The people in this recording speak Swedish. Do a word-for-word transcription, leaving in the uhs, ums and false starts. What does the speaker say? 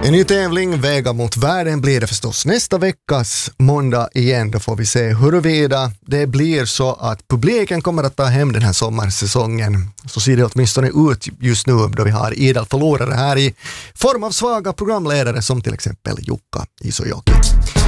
En ny tävling, Vägar mot världen, blir det förstås nästa veckas måndag igen. Då får vi se huruvida det blir så att publiken kommer att ta hem den här sommarsäsongen. Så ser det åtminstone ut just nu då vi har idel förlorare här i form av svaga programledare som till exempel Jukka Isojoki.